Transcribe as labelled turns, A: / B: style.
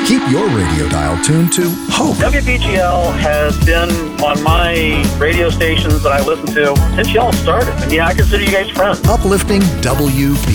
A: Keep your radio dial tuned to Hope.
B: WBGL has been on my radio stations that I listen to since y'all started. And yeah, I consider you guys friends.
A: Uplifting WBGL.